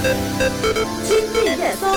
今日热搜。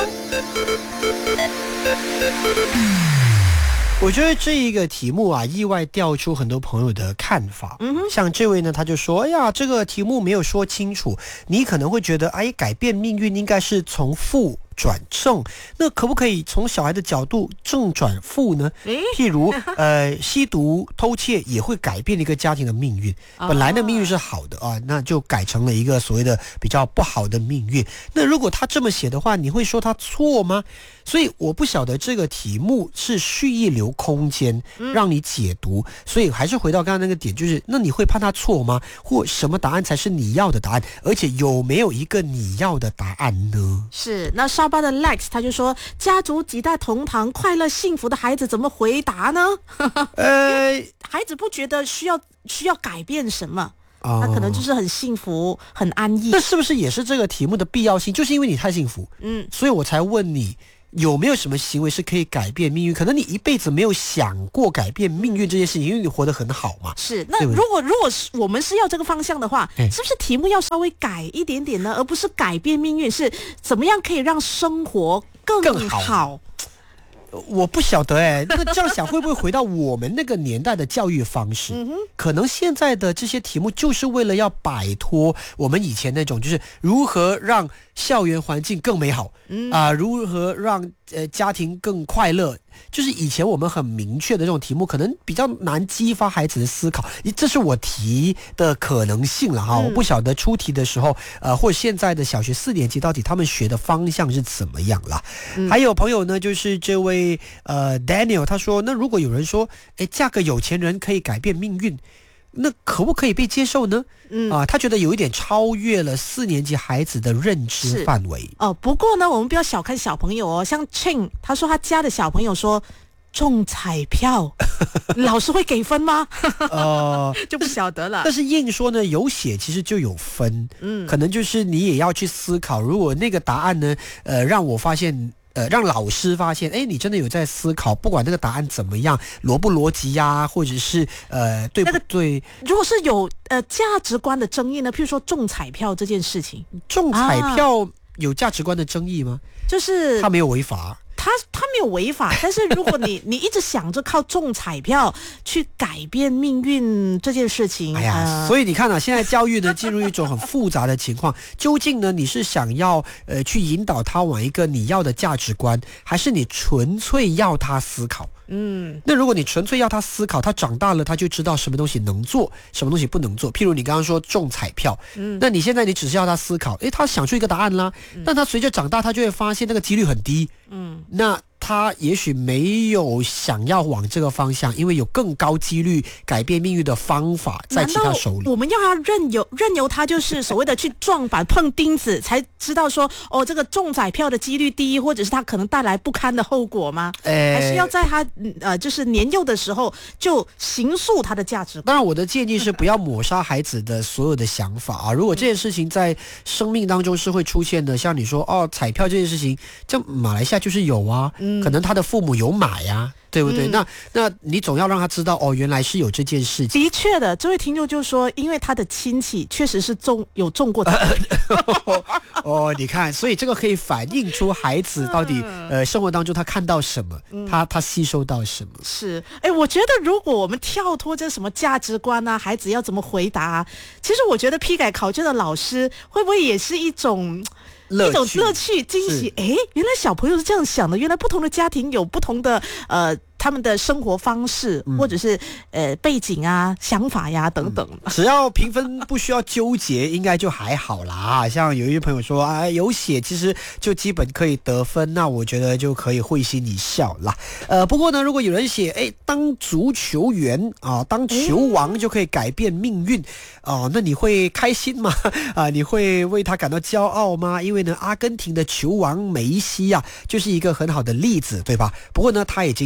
我觉得这一个题目啊，意外调出很多朋友的看法。像这位呢，他就说：“哎呀，这个题目没有说清楚。你可能会觉得，哎，改变命运应该是从负转正，那可不可以从小孩的角度正转负呢？譬如，吸毒、偷窃也会改变一个家庭的命运。本来的命运是好的啊，那就改成了一个所谓的比较不好的命运。那如果他这么写的话，你会说他错吗？所以我不晓得这个题目是蓄意留空间让你解读。所以还是回到刚刚那个点，就是那你会怕他错吗？或什么答案才是你要的答案？而且有没有一个你要的答案呢？ 是那沙巴的 Lex 他就说，家族几代同堂快乐幸福的孩子怎么回答呢？孩子不觉得需要改变什么，他可能就是很幸福很安逸。 那是不是也是这个题目的必要性？就是因为你太幸福，所以我才问你有没有什么行为是可以改变命运？可能你一辈子没有想过改变命运这件事情，因为你活得很好嘛。 是，那如果是我们是要这个方向的话，是不是题目要稍微改一点点呢？而不是改变命运，是怎么样可以让生活更好？ 我不晓得那这样想会不会回到我们那个年代的教育方式？可能现在的这些题目就是为了要摆脱我们以前那种，就是如何让校园环境更美好，如何让家庭更快乐。就是以前我们很明确的这种题目，可能比较难激发孩子的思考。这是我提的可能性了哈。我不晓得出题的时候，或现在的小学4年级到底他们学的方向是怎么样啦。还有朋友呢，就是这位Daniel， 他说，那如果有人说，嫁个有钱人可以改变命运，那可不可以被接受呢？他觉得有一点超越了4年级孩子的认知范围。 不过呢，我们不要小看小朋友哦。像 Chen， 他说他家的小朋友说中彩票，老师会给分吗？就不晓得了。 但是硬说呢，有写其实就有分。可能就是你也要去思考，如果那个答案呢，让我发现。让老师发现，你真的有在思考，不管那个答案怎么样，逻不逻辑呀，或者是对不对？ 如果是有价值观的争议呢，譬如说中彩票这件事情， 中彩票有价值观的争议吗？ 就是他没有违法。 他没有违法，但是如果你一直想着靠中彩票去改变命运这件事情， 所以你看现在教育呢进入一种很复杂的情况，究竟呢你是想要去引导他往一个你要的价值观，还是你纯粹要他思考？那如果你纯粹要他思考，他长大了他就知道什么东西能做，什么东西不能做。譬如你刚刚说中彩票，那你现在你只是要他思考，他想出一个答案啦，但他随着长大，他就会发现那个几率很低，那他也许没有想要往这个方向，因为有更高几率改变命运的方法在其他手里。 我们要他任由他就是所谓的去撞板碰钉子，才知道说这个中彩票的几率低，或者是他可能带来不堪的后果吗？还是要在他就是年幼的时候就形塑他的价值观？ 当然，我的建议是不要抹杀孩子的所有的想法啊。如果这件事情在生命当中是会出现的，像你说彩票这件事情，在马来西亚就是有啊。可能他的父母有买呀，对不对？那你总要让他知道原来是有这件事情。 的确的，这位听众就说，因为他的亲戚确实是有中过彩你看，所以这个可以反映出孩子到底生活当中他看到什么，他吸收到什么。 是，我觉得如果我们跳脱这什么价值观啊，孩子要怎么回答其实我觉得批改考卷的老师会不会也是一种乐趣惊喜？原来小朋友是这样想的，原来不同的家庭有不同的他们的生活方式，或者是背景啊、想法呀等等。 只要评分不需要纠结，应该就还好啦。像有一些朋友说有写其实就基本可以得分，那我觉得就可以会心一笑啦。不过呢，如果有人写当足球员当球王就可以改变命运那你会开心吗？你会为他感到骄傲吗？因为呢，阿根廷的球王梅西就是一个很好的例子，对吧？不过呢，他已经要跟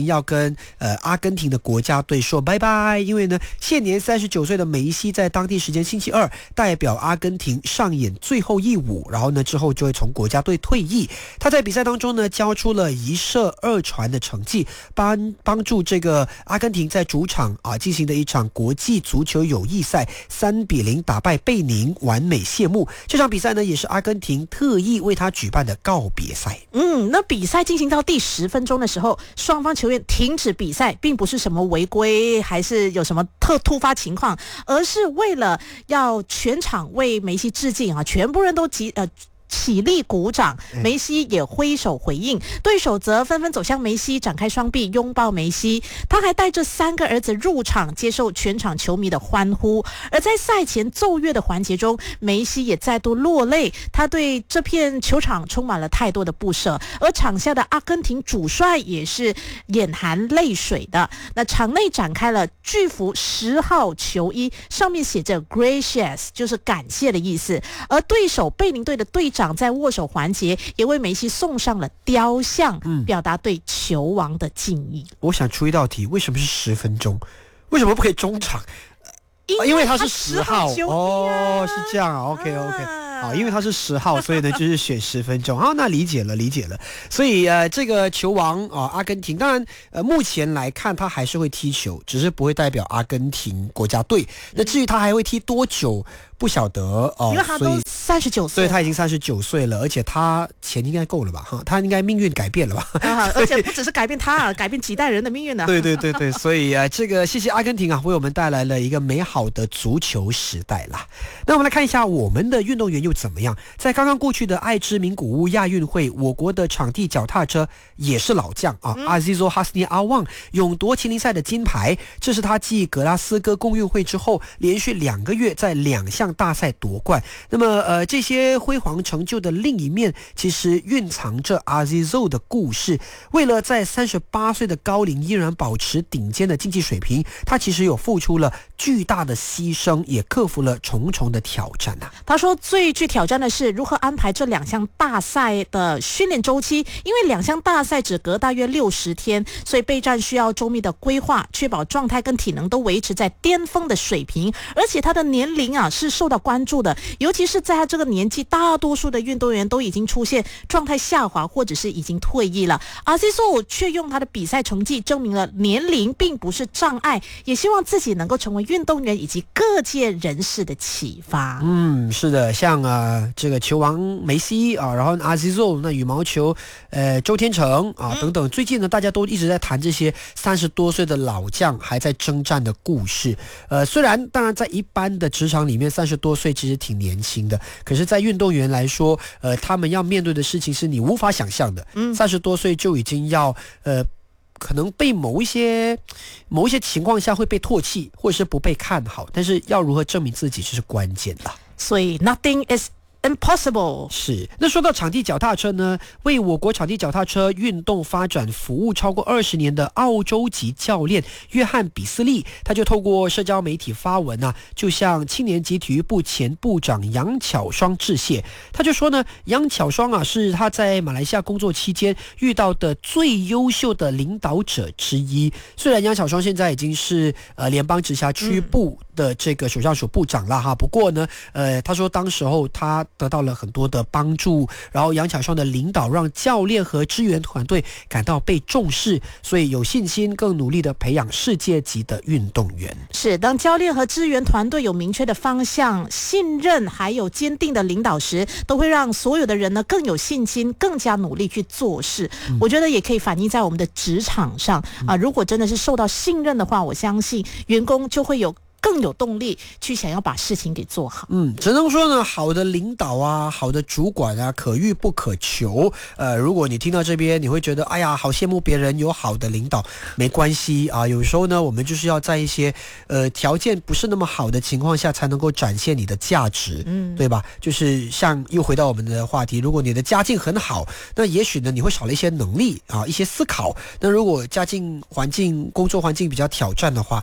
跟阿根廷的国家队说拜拜，因为呢，现年39岁的梅西在当地时间星期二代表阿根廷上演最后一舞，然后呢之后就会从国家队退役。他在比赛当中呢交出了1射2传的成绩，帮助这个阿根廷在主场进行的一场国际足球友谊赛3-0打败贝宁，完美谢幕。这场比赛呢也是阿根廷特意为他举办的告别赛。 那比赛进行到第10分钟的时候，双方球员停止比赛，并不是什么违规还是有什么突发情况，而是为了要全场为梅西致敬全部人都起立鼓掌，梅西也挥手回应，对手则纷纷走向梅西，展开双臂拥抱梅西。他还带着3个儿子入场，接受全场球迷的欢呼。而在赛前奏乐的环节中，梅西也再度落泪，他对这片球场充满了太多的不舍，而场下的阿根廷主帅也是眼含泪水的。那场内展开了巨幅10号球衣，上面写着 Gracias， 就是感谢的意思。而对手贝宁队的队长在握手环节也为梅西送上了雕像，表达对球王的敬意。 我想出一道题，为什么是10分钟？为什么不可以中场？因为他是10号哦，是这样啊。OK， 好，因为他是10号，所以呢就是选10分钟。好，那理解了。所以这个球王阿根廷，当然目前来看他还是会踢球，只是不会代表阿根廷国家队。那至于他还会踢多久？不晓得因为他都39岁， 对，他已经39岁了，而且他钱应该够了吧？他应该命运改变了吧？ 而且不只是改变他，改变几代人的命运呢。 对，所以这个谢谢阿根廷为我们带来了一个美好的足球时代啦。那我们来看一下我们的运动员又怎么样。在刚刚过去的爱知名古屋亚运会，我国的场地脚踏车也是老将Azizo Hasni Awang 勇夺麒麟赛的金牌，这是他继格拉斯哥共运会之后连续2个月在2项大赛夺冠。那么这些辉煌成就的另一面，其实蕴藏着 Azizo 的故事。为了在38岁的高龄依然保持顶尖的竞技水平，他其实有付出了巨大的牺牲，也克服了重重的挑战他说最具挑战的是如何安排这2项大赛的训练周期，因为2项大赛只隔大约60天，所以备战需要周密的规划，确保状态跟体能都维持在巅峰的水平。而且他的年龄是受到关注的，尤其是在他这个年纪，大多数的运动员都已经出现状态下滑或者是已经退役了。Azizo 却用他的比赛成绩证明了年龄并不是障碍，也希望自己能够成为运动员以及各界人士的启发。 是的，像这个球王梅西然后 Azizo 那羽毛球周天成等等，最近呢大家都一直在谈这些30多岁的老将还在征战的故事。虽然当然在一般的职场里面30多岁其实挺年轻的，可是在运动员来说他们要面对的事情是你无法想象的。30多岁就已经要可能被某一些情况下会被唾弃，或者是不被看好，但是要如何证明自己是关键的。 所以 nothing is impossible。 是。那说到场地脚踏车呢，为我国场地脚踏车运动发展服务超过20年的澳洲籍教练约翰比斯利，他就透过社交媒体发文就向青年及体育部前部长杨巧双致谢。他就说呢，杨巧双是他在马来西亚工作期间遇到的最优秀的领导者之一。虽然杨巧双现在已经是联邦直辖区部的这个首相署部长了不过呢他说当时候他得到了很多的帮助，然后杨巧双的领导让教练和支援团队感到被重视，所以有信心更努力的培养世界级的运动员。 是，当教练和支援团队有明确的方向、信任还有坚定的领导时，都会让所有的人呢更有信心，更加努力去做事。我觉得也可以反映在我们的职场上如果真的是受到信任的话，我相信员工就会更有动力去想要把事情给做好。 只能说呢，好的领导好的主管可遇不可求。如果你听到这边，你会觉得哎呀，好羡慕别人有好的领导，没关系有时候呢，我们就是要在一些条件不是那么好的情况下，才能够展现你的价值，对吧？就是像又回到我们的话题，如果你的家境很好，那也许呢，你会少了一些能力一些思考。那如果家境环境、工作环境比较挑战的话，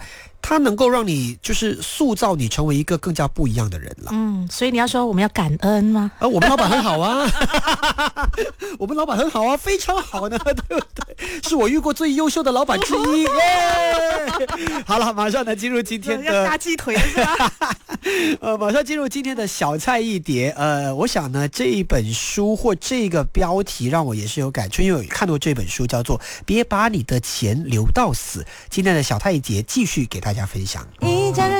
它能够让你就是塑造你成为一个更加不一样的人了。 所以你要说我们要感恩吗？ 我们老板很好啊，我们老板很好啊，非常好呢，对不对？是我遇过最优秀的老板之一耶！好了，马上呢进入今天的要杀鸡腿是吧？ 马上进入今天的小菜一碟。我想呢这一本书或这个标题让我也是有感触，因为我看过这本书叫做《别把你的钱留到死》。今天的小菜一碟继续给大家分享。